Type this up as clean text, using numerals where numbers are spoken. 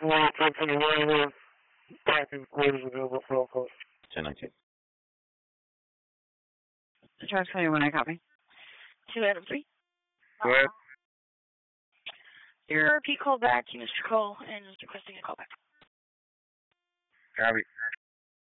Parking quarters available for all calls. 1019. Charles 21, I copy. 2 Adam 3. Go ahead. Your RP called back. You missed your call and is requesting a call back. Copy.